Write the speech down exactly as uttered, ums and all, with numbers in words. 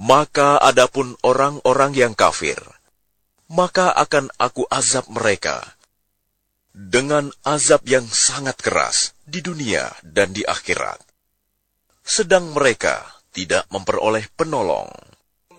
Maka adapun orang-orang yang kafir, maka akan aku azab mereka dengan azab yang sangat keras di dunia dan di akhirat. Sedang mereka tidak memperoleh penolong.